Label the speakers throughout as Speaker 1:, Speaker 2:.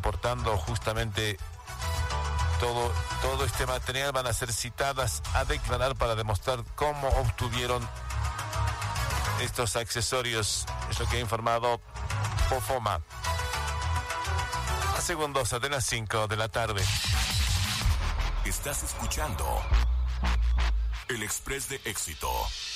Speaker 1: reportando justamente todo este material. Van a ser citadas a declarar para demostrar cómo obtuvieron estos accesorios. Es lo que ha informado Pofoma. A segundos de las 5 de la tarde.
Speaker 2: Estás escuchando El Express de Éxito.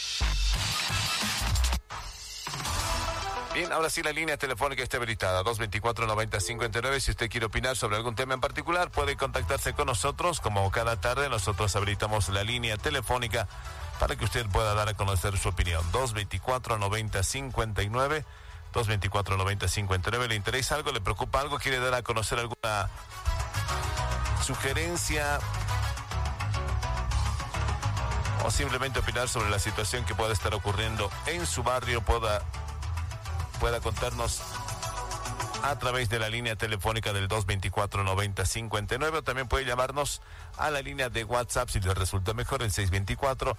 Speaker 1: Bien, ahora sí la línea telefónica está habilitada, 224-90-59. Si usted quiere opinar sobre algún tema en particular, puede contactarse con nosotros. Como cada tarde, nosotros habilitamos la línea telefónica para que usted pueda dar a conocer su opinión. 224-90-59. 224-90-59. ¿Le interesa algo? ¿Le preocupa algo? ¿Quiere dar a conocer alguna sugerencia? O simplemente opinar sobre la situación que pueda estar ocurriendo en su barrio, pueda contarnos a través de la línea telefónica del 224-90-59, o también puede llamarnos a la línea de WhatsApp si le resulta mejor, el 624-08864,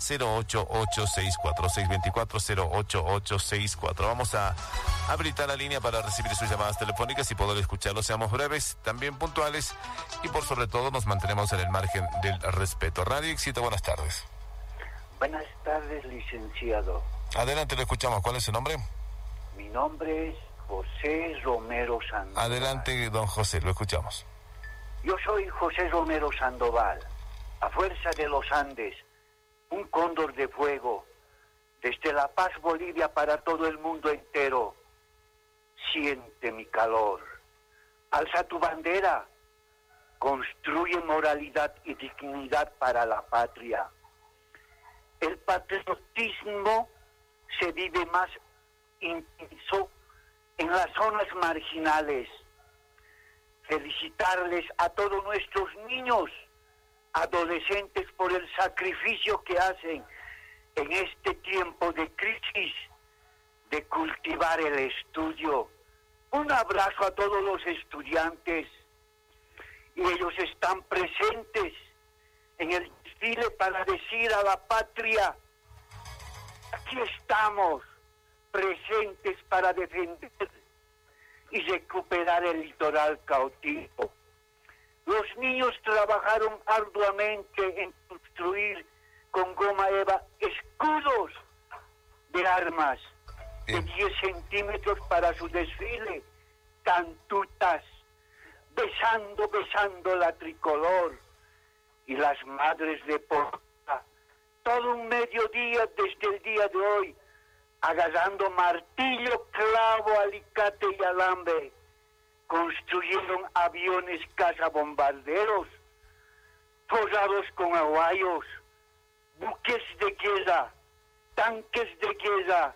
Speaker 1: 624-08864. Vamos a habilitar la línea para recibir sus llamadas telefónicas y poder escucharlo. Seamos breves, también puntuales, y por sobre todo nos mantenemos en el margen del respeto. Radio Éxito, buenas tardes.
Speaker 3: Buenas tardes, licenciado.
Speaker 1: Adelante, le escuchamos. ¿Cuál es su nombre?
Speaker 3: Mi nombre es José Romero Sandoval.
Speaker 1: Adelante, don José, lo escuchamos.
Speaker 3: Yo soy José Romero Sandoval, a fuerza de los Andes, un cóndor de fuego, desde La Paz, Bolivia, para todo el mundo entero. Siente mi calor. Alza tu bandera. Construye moralidad y dignidad para la patria. El patriotismo se vive más intenso en las zonas marginales. Felicitarles a todos nuestros niños, adolescentes, por el sacrificio que hacen en este tiempo de crisis, de cultivar el estudio. Un abrazo a todos los estudiantes. Y ellos están presentes en el desfile para decir a la patria: aquí estamos, presentes para defender y recuperar el litoral cautivo. Los niños trabajaron arduamente en construir con goma eva escudos de armas de 10 centímetros para su desfile, cantutas, besando la tricolor, y las madres de Porta, todo un mediodía desde el día de hoy, agarrando martillo, clavo, alicate y alambre, construyeron aviones cazabombarderos, forrados con aguayos, buques de guerra, tanques de guerra.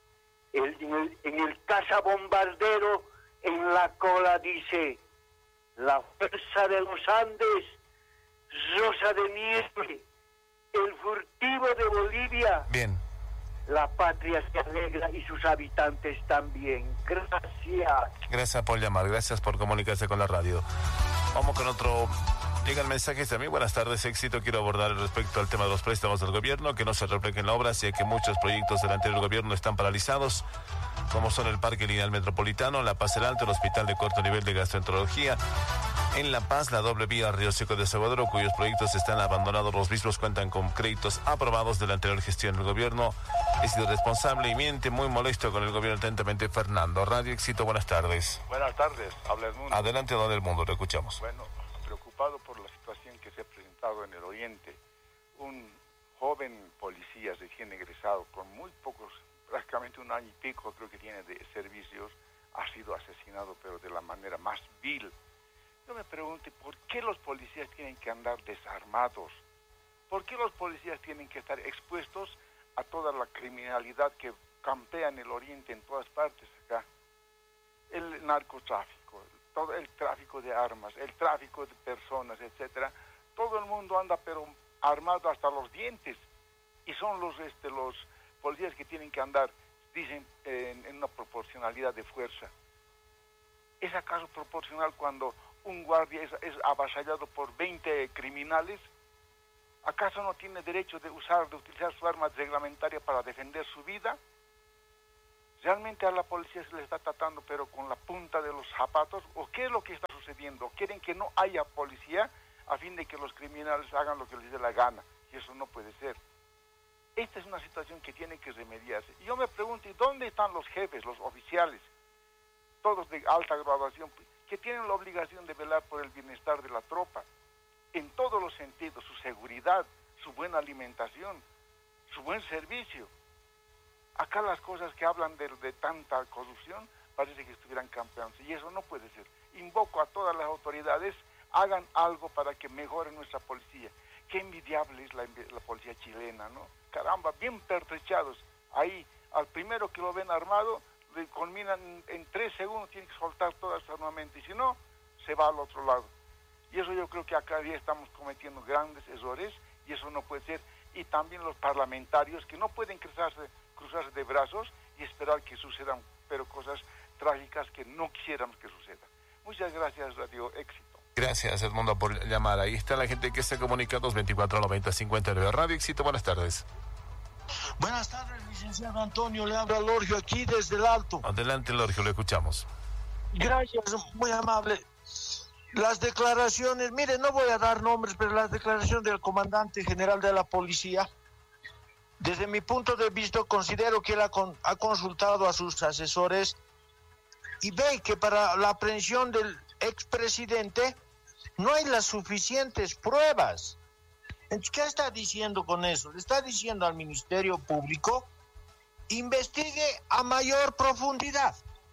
Speaker 3: En el cazabombardero, en la cola dice: la fuerza de los Andes, rosa de nieve, el furtivo de Bolivia.
Speaker 1: Bien.
Speaker 3: La patria se alegra y sus habitantes también. Gracias.
Speaker 1: Gracias por llamar, gracias por comunicarse con la radio. Vamos con otro. Llegan mensajes también. Buenas tardes, Éxito. Quiero abordar respecto al tema de los préstamos del gobierno, que no se reflejen en la obra, ya que muchos proyectos del anterior gobierno están paralizados, como son el Parque Lineal Metropolitano, La Paz el Alto, el Hospital de Corto Nivel de Gastroenterología. En La Paz, la doble vía Río Seco de Desaguadero, cuyos proyectos están abandonados. Los mismos cuentan con créditos aprobados de la anterior gestión. El gobierno es irresponsable y miente, muy molesto con el gobierno. Atentamente, Fernando. Radio Éxito, buenas tardes.
Speaker 4: Buenas tardes, habla Edmundo.
Speaker 1: Adelante, don Edmundo, lo escuchamos.
Speaker 4: Bueno, preocupado por la situación que se ha presentado en el Oriente. Un joven policía recién egresado, con muy pocos, prácticamente un año y pico creo que tiene de servicios, ha sido asesinado, pero de la manera más vil. Yo me pregunto, ¿por qué los policías tienen que andar desarmados? ¿Por qué los policías tienen que estar expuestos a toda la criminalidad que campea en el Oriente, en todas partes acá? El narcotráfico, todo el tráfico de armas, el tráfico de personas, etcétera. Todo el mundo anda pero armado hasta los dientes, y son los policías que tienen que andar, dicen, en una proporcionalidad de fuerza. ¿Es acaso proporcional cuando un guardia es avasallado por 20 criminales? ¿Acaso no tiene derecho de utilizar su arma reglamentaria para defender su vida? Realmente a la policía se le está tratando pero con la punta de los zapatos. ¿O qué es lo que está quieren que no haya policía a fin de que los criminales hagan lo que les dé la gana, y eso no puede ser. Esta es una situación que tiene que remediarse. Y yo me pregunto, ¿y dónde están los jefes, los oficiales, todos de alta graduación, que tienen la obligación de velar por el bienestar de la tropa, en todos los sentidos, su seguridad, su buena alimentación, su buen servicio? Acá las cosas que hablan de tanta corrupción parece que estuvieran campeando, y eso no puede ser. Invoco a todas las autoridades, hagan algo para que mejore nuestra policía. Qué envidiable es la policía chilena, ¿no? Caramba, bien pertrechados. Ahí, al primero que lo ven armado, le culminan en 3 segundos, tiene que soltar todo su armamento, y si no, se va al otro lado. Y eso yo creo que acá día estamos cometiendo grandes errores, y eso no puede ser. Y también los parlamentarios, que no pueden cruzarse de brazos y esperar que sucedan, pero cosas trágicas que no quisiéramos que sucedan. Muchas gracias, Radio Éxito.
Speaker 1: Gracias, Edmundo, por llamar. Ahí está la gente que se comunica, 224-90-59. Radio Éxito, buenas tardes.
Speaker 5: Buenas tardes, licenciado Antonio. Le habla Lorgio aquí desde el Alto.
Speaker 1: Adelante, Lorgio, lo escuchamos.
Speaker 5: Gracias, muy amable. Las declaraciones, mire, no voy a dar nombres, pero las declaraciones del comandante general de la policía, desde mi punto de vista, considero que él ha consultado a sus asesores y ve que para la aprehensión del expresidente no hay las suficientes pruebas. Entonces, ¿qué está diciendo con eso? Le está diciendo al Ministerio Público, investigue a mayor profundidad.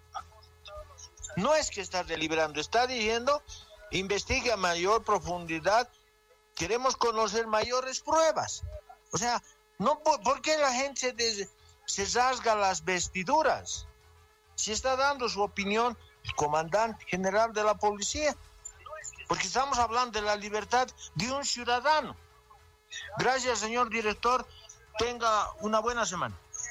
Speaker 5: No es que está deliberando, está diciendo, investigue a mayor profundidad, queremos conocer mayores pruebas. O sea, no, ¿por qué la gente se rasga las vestiduras? Si está dando su opinión el comandante general de la policía, porque estamos hablando de la libertad de un ciudadano. Gracias, señor director, tenga una buena semana.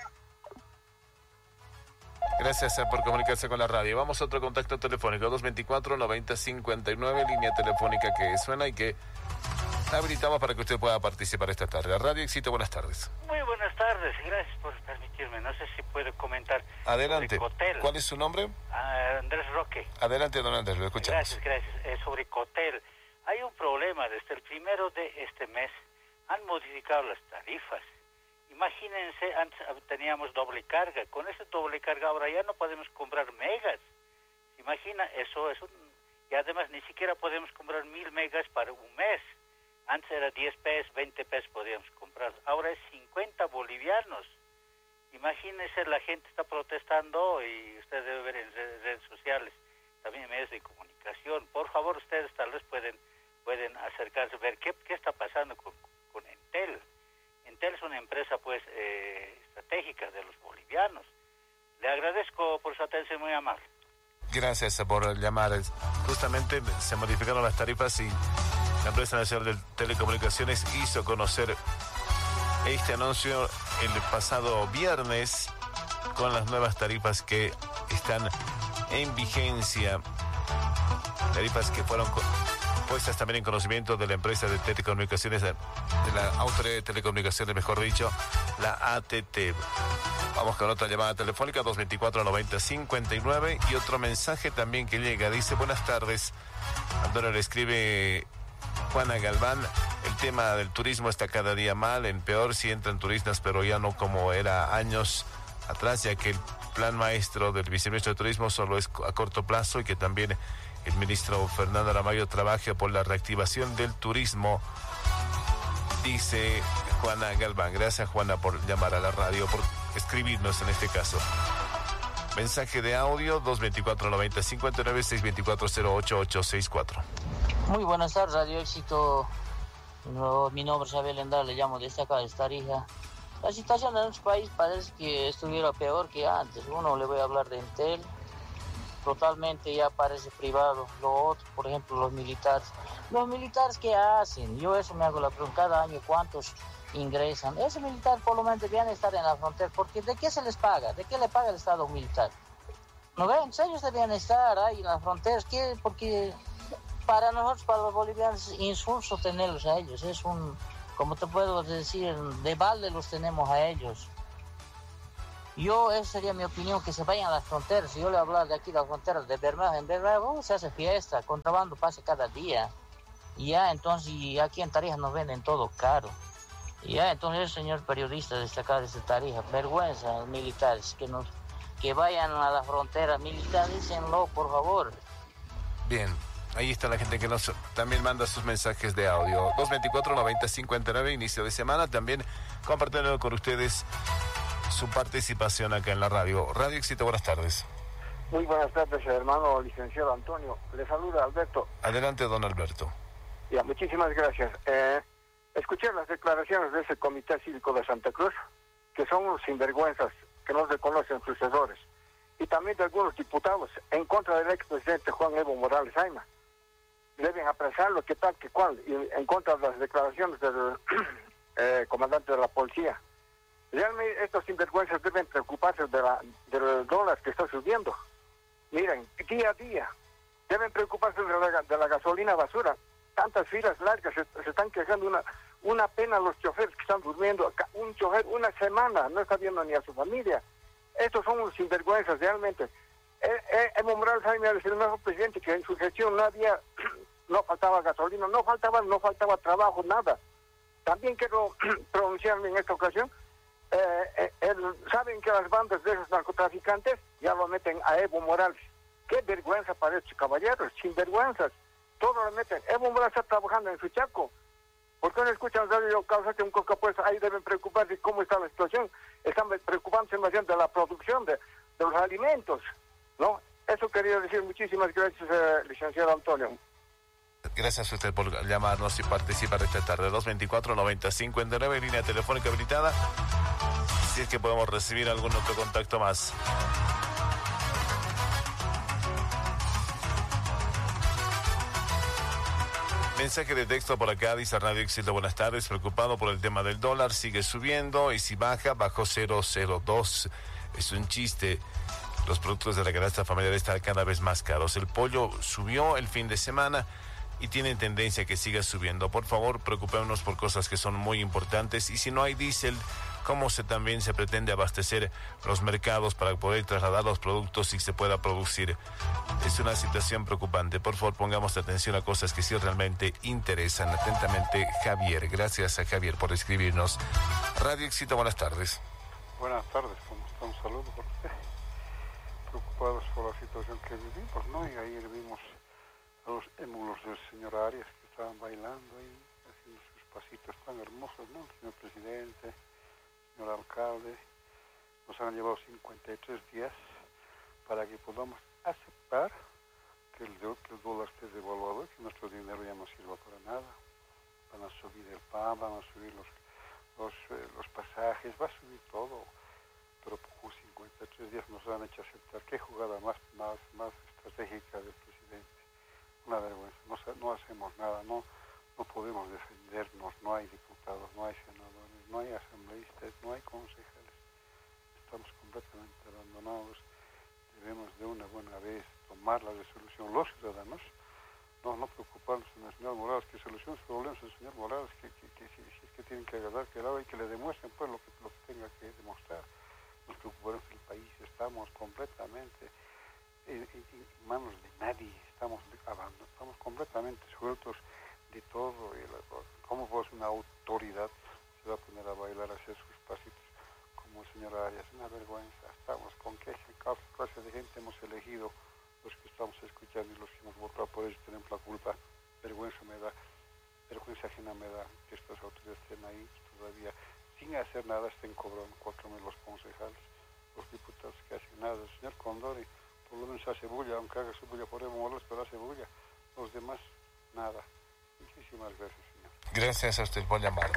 Speaker 1: Gracias por comunicarse con la radio. Vamos a otro contacto telefónico, 224-90-59, línea telefónica que suena y que habilitamos para que usted pueda participar esta tarde. Radio Éxito, buenas tardes.
Speaker 6: Muy buenas tardes, gracias por permitirme. No sé si puedo comentar.
Speaker 1: Adelante.
Speaker 6: Sobre Cotel.
Speaker 1: ¿Cuál es su nombre?
Speaker 6: Andrés Roque.
Speaker 1: Adelante, don Andrés, lo escuchamos.
Speaker 6: Gracias. Sobre Cotel. Hay un problema. Desde el 1 de este mes han modificado las tarifas. Imagínense, antes teníamos doble carga. Con esa doble carga ahora ya no podemos comprar megas. Imagina, eso es y además ni siquiera podemos comprar 1000 megas para un mes. Antes era 10 pesos, 20 pesos podíamos comprar. Ahora es 50 bolivianos. Imagínense, la gente está protestando y usted debe ver en redes sociales, también en medios de comunicación. Por favor, ustedes tal vez pueden acercarse a ver qué está pasando con Entel. Entel es una empresa pues estratégica de los bolivianos. Le agradezco por su atención, muy amable.
Speaker 1: Gracias por llamar. Justamente se modificaron las tarifas y la empresa nacional de telecomunicaciones hizo conocer este anuncio el pasado viernes con las nuevas tarifas que están en vigencia. Tarifas que fueron puestas también en conocimiento de la empresa de telecomunicaciones, de la Autoridad de Telecomunicaciones, mejor dicho, la ATT. Vamos con otra llamada telefónica, 224-90-59, y otro mensaje también que llega. Dice, buenas tardes. Antonio, le escribe Juana Galván, el tema del turismo está cada día mal, en peor si entran turistas, pero ya no como era años atrás, ya que el plan maestro del viceministro de Turismo solo es a corto plazo y que también el ministro Fernando Aramayo trabaja por la reactivación del turismo, dice Juana Galván. Gracias, Juana, por llamar a la radio, por escribirnos en este caso. Mensaje de audio, 224-90-59, 624-08864.
Speaker 7: Muy buenas tardes, Radio Éxito. Mi nombre es Abel Endar, le llamo desde acá, de Tarija. La situación en nuestro país parece que estuviera peor que antes. Uno, le voy a hablar de Entel. Totalmente ya parece privado. Lo otro, por ejemplo, los militares. ¿Los militares qué hacen? Yo eso me hago la pregunta, cada año cuántos ingresan. Ese militar por lo menos debían estar en la frontera, porque ¿de qué se les paga? ¿De qué le paga el Estado militar? ¿No ven? Ellos debían estar ahí en las fronteras. ¿Qué? Porque para nosotros, para los bolivianos, es insulso tenerlos a ellos. Es un, como te puedo decir, de balde los tenemos a ellos. Esa sería mi opinión, que se vayan a las fronteras. Si yo le hablo de aquí, las fronteras de Bermejo, en Bermejo se hace fiesta, contrabando pasa cada día. Y ya, entonces, y aquí en Tarija nos venden todo caro. Y ya, entonces, señor periodista destacado de Tarija, vergüenza a los militares, que vayan a las fronteras, militaricénlo, por favor.
Speaker 1: Bien, ahí está la gente que nos también manda sus mensajes de audio. 224-9059, inicio de semana, también compartiendo con ustedes su participación acá en la radio. Radio Éxito, buenas tardes.
Speaker 8: Muy buenas tardes, hermano licenciado Antonio. Le saluda Alberto.
Speaker 1: Adelante, don Alberto.
Speaker 8: Ya, muchísimas gracias. Escuché las declaraciones de ese Comité Cívico de Santa Cruz, que son unos sinvergüenzas que no reconocen sus errores, y también de algunos diputados en contra del expresidente Juan Evo Morales Ayma. Deben apresarlo, que tal, que cual, y en contra de las declaraciones del comandante de la policía. Realmente estos sinvergüenzas deben preocuparse del dólar que está subiendo. Miren, día a día, deben preocuparse de la gasolina basura. Tantas filas largas, se están quejando, una pena a los choferes que están durmiendo. Un chofer una semana no está viendo ni a su familia. Estos son unos sinvergüenzas realmente. Evo Morales Ayma es el mejor presidente, que en su gestión no faltaba gasolina, no faltaba trabajo, nada. También quiero pronunciarme en esta ocasión. Saben que las bandas de esos narcotraficantes ya lo meten a Evo Morales. Qué vergüenza para estos caballeros, sinvergüenzas. Todo lo meten. Evo Morales está trabajando en su Chaco. ¿Por qué no escuchan radio Causate un Coca? Pues ahí deben preocuparse cómo está la situación. Están preocupándose más bien de la producción de los alimentos, ¿no? Eso quería decir. Muchísimas gracias, licenciado Antonio.
Speaker 1: Gracias a usted por llamarnos y participar esta tarde. 224-9059, línea telefónica habilitada. Si es que podemos recibir algún otro contacto más. Mensaje de texto por acá, dice Radio Éxito, buenas tardes, preocupado por el tema del dólar, sigue subiendo y si bajó 0.02. Es un chiste. Los productos de la canasta familiar están cada vez más caros. El pollo subió el fin de semana y tienen tendencia a que siga subiendo. Por favor, preocupémonos por cosas que son muy importantes. Y si no hay diésel, ¿cómo también se pretende abastecer los mercados para poder trasladar los productos y se pueda producir? Es una situación preocupante. Por favor, pongamos atención a cosas que sí realmente interesan. Atentamente, Javier. Gracias a Javier por escribirnos. Radio Éxito, buenas tardes.
Speaker 9: Buenas tardes, ¿cómo está? Un saludo por usted. Preocupados por la situación que vivimos, ¿no? Y ayer vimos a los émulos del señor Arias que estaban bailando y haciendo sus pasitos tan hermosos, ¿no? El señor presidente, el señor alcalde, nos han llevado 53 días para que podamos aceptar que el dólar esté devaluado y que nuestro dinero ya no sirva para nada. Van a subir el pan, van a subir los pasajes, va a subir todo, pero por 53 días nos han hecho aceptar. Qué jugada más estratégica del presidente. Una vergüenza, no hacemos nada, no podemos defendernos, no hay diputados, no hay senadores, no hay asambleístas, no hay concejales. Estamos completamente abandonados. Debemos de una buena vez tomar la resolución los ciudadanos, no preocuparnos en el señor Morales, que solucione sus problemas el señor Morales, que si es que tienen que agradar que lado y que le demuestren pues lo que tenga que demostrar. Nos preocupamos del país, estamos completamente en manos de nadie, estamos completamente sueltos de todo. ¿Cómo pues una autoridad se va a poner a bailar, a hacer sus pasitos como el señor Arias? Una vergüenza. Estamos con qué clase de gente hemos elegido los que estamos escuchando y los que hemos votado por ellos tenemos la culpa. Vergüenza ajena me da que estas autoridades estén ahí todavía sin hacer nada, estén cobrando 4.000 los concejales, los diputados que hacen nada. El señor Condori por lo menos hace bulla, aunque haga su bulla por Evo Morales, pero hace bulla. Los demás, nada. Muchísimas gracias, señor.
Speaker 1: Gracias a usted por llamar.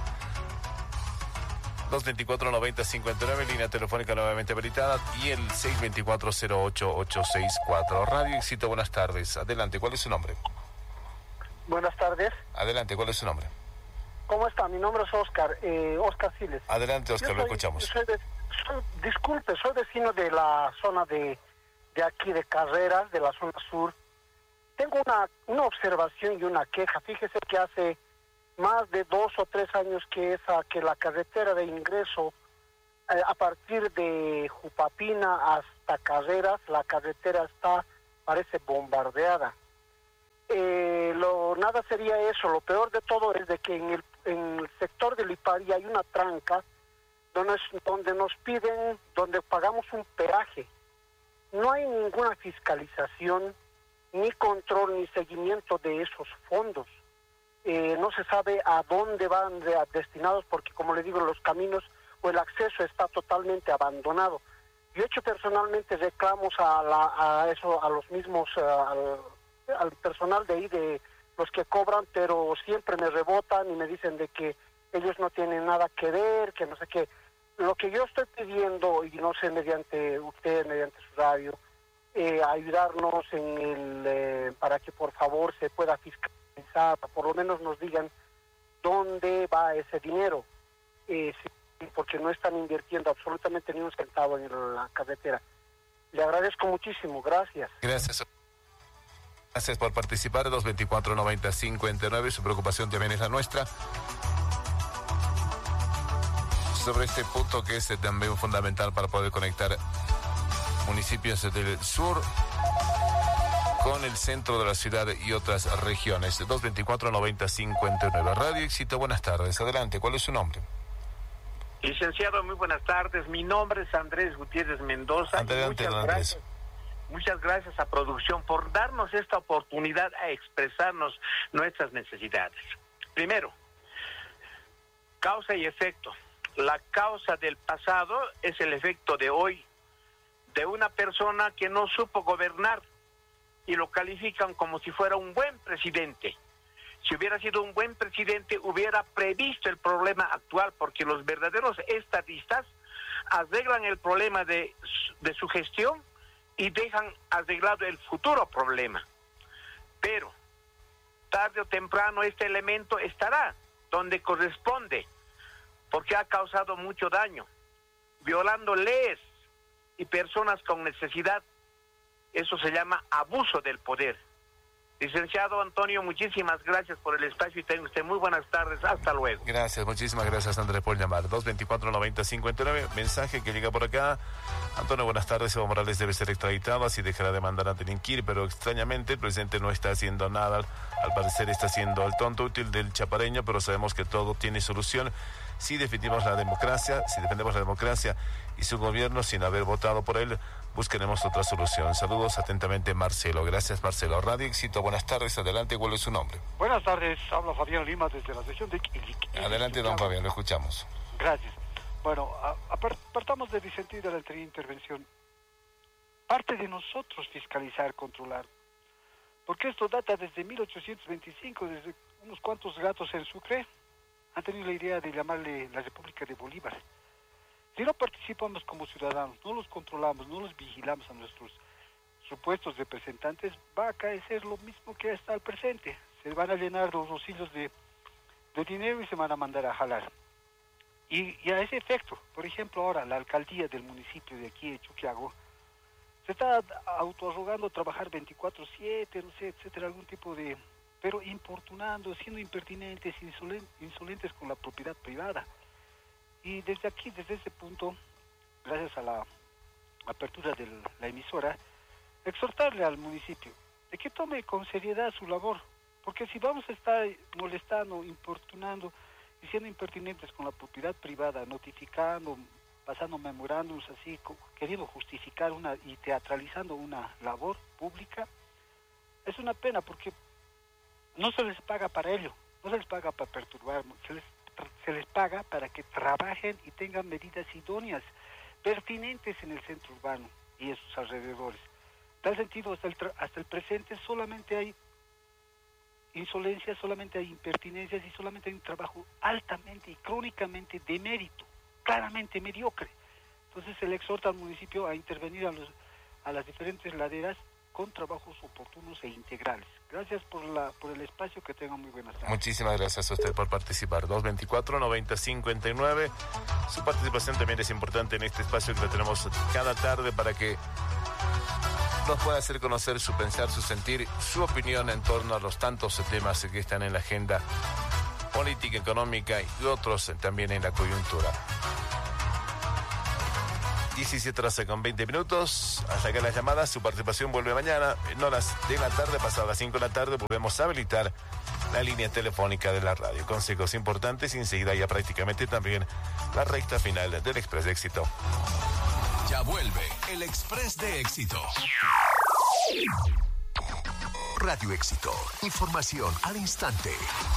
Speaker 1: 224-9059, línea telefónica nuevamente habilitada, y el 624-08864. Radio Éxito, buenas tardes. Adelante, ¿cuál es su nombre?
Speaker 10: Buenas tardes.
Speaker 1: Adelante, ¿cuál es su nombre?
Speaker 10: ¿Cómo está? Mi nombre es Oscar, Oscar Siles.
Speaker 1: Adelante, Oscar, lo escuchamos.
Speaker 10: Soy vecino de la zona de aquí de Carreras, de la zona sur. Tengo una observación y una queja. Fíjese que hace más de 2 o 3 años que la carretera de ingreso a partir de Jupapina hasta Carreras, la carretera parece bombardeada. Nada sería eso. Lo peor de todo es de que en el sector de Lipari hay una tranca donde nos piden, donde pagamos un peaje. No hay ninguna fiscalización, ni control, ni seguimiento de esos fondos. No se sabe a dónde van destinados, porque como le digo, los caminos o el acceso está totalmente abandonado. Yo he hecho personalmente reclamos a los mismos, al personal de ahí, de los que cobran, pero siempre me rebotan y me dicen de que ellos no tienen nada que ver, que no sé qué. Lo que yo estoy pidiendo, y no sé, mediante usted, mediante su radio, ayudarnos para que por favor se pueda fiscalizar, por lo menos nos digan dónde va ese dinero, porque no están invirtiendo absolutamente ni un centavo en la carretera. Le agradezco muchísimo, gracias.
Speaker 1: Gracias por participar, 224-90-59, su preocupación también es la nuestra. Sobre este punto que es también fundamental para poder conectar municipios del sur con el centro de la ciudad y otras regiones. 224-90-59. Radio Éxito, buenas tardes. Adelante, ¿cuál es su nombre?
Speaker 11: Licenciado, muy buenas tardes. Mi nombre es Andrés Gutiérrez Mendoza.
Speaker 1: Adelante, Andrés.
Speaker 11: Muchas gracias a producción por darnos esta oportunidad a expresarnos nuestras necesidades. Primero, causa y efecto. La causa del pasado es el efecto de hoy, de una persona que no supo gobernar y lo califican como si fuera un buen presidente. Si hubiera sido un buen presidente, hubiera previsto el problema actual, porque los verdaderos estadistas arreglan el problema de su gestión y dejan arreglado el futuro problema. Pero tarde o temprano este elemento estará donde corresponde, porque ha causado mucho daño, violando leyes y personas con necesidad. Eso se llama abuso del poder. Licenciado Antonio, muchísimas gracias por el espacio y tenga usted muy buenas tardes. Hasta luego.
Speaker 1: Gracias, muchísimas gracias, Andrés, por llamar. 224-90-59, mensaje que llega por acá. Antonio, buenas tardes. Evo Morales debe ser extraditado, así dejará de mandar a delinquir, pero extrañamente el presidente no está haciendo nada. Al parecer está haciendo el tonto útil del chapareño, pero sabemos que todo tiene solución. Si defendemos la democracia y su gobierno sin haber votado por él, buscaremos otra solución. Saludos atentamente, Marcelo. Gracias, Marcelo. Radio Éxito, buenas tardes. Adelante, ¿cuál es su nombre?
Speaker 12: Buenas tardes, habla Fabián Lima desde la región de Iquique.
Speaker 1: Adelante, don Fabián, lo escuchamos.
Speaker 12: Gracias. Bueno, partamos de disentir de la anterior intervención. Parte de nosotros fiscalizar, controlar, porque esto data desde 1825, desde unos cuantos gatos en Sucre han tenido la idea de llamarle la República de Bolívar. Si no participamos como ciudadanos, no los controlamos, no los vigilamos a nuestros supuestos representantes, va a acaecer lo mismo que está al presente. Se van a llenar los bolsillos de dinero y se van a mandar a jalar. Y a ese efecto, por ejemplo, ahora la alcaldía del municipio de aquí, de Chuquiago, se está autoarrogando trabajar 24/7, no sé, etcétera, algún tipo de... pero importunando, siendo impertinentes, insolentes con la propiedad privada. Y desde aquí, desde ese punto, gracias a la apertura de la emisora, exhortarle al municipio de que tome con seriedad su labor, porque si vamos a estar molestando, importunando y siendo impertinentes con la propiedad privada, notificando, pasando memorándums así, queriendo justificar y teatralizando una labor pública, es una pena, porque no se les paga para ello, no se les paga para perturbar, se les paga para que trabajen y tengan medidas idóneas, pertinentes en el centro urbano y en sus alrededores. En tal sentido, hasta el presente solamente hay insolencias, solamente hay impertinencias y solamente hay un trabajo altamente y crónicamente de mérito, claramente mediocre. Entonces se le exhorta al municipio a intervenir a las diferentes laderas con trabajos oportunos e integrales. Gracias por el espacio, que tengan muy buenas tardes.
Speaker 1: Muchísimas gracias a usted por participar. 224-90-59. Su participación también es importante en este espacio que lo tenemos cada tarde para que nos pueda hacer conocer su pensar, su sentir, su opinión en torno a los tantos temas que están en la agenda política, económica y otros también en la coyuntura. 17 horas con 20 minutos. Hasta acá las llamadas. Su participación vuelve mañana. En horas de la tarde, pasadas las 5 de la tarde, volvemos a habilitar la línea telefónica de la radio. Consejos importantes y enseguida ya prácticamente también la recta final del Express de Éxito.
Speaker 2: Ya vuelve el Express de Éxito. Radio Éxito. Información al instante.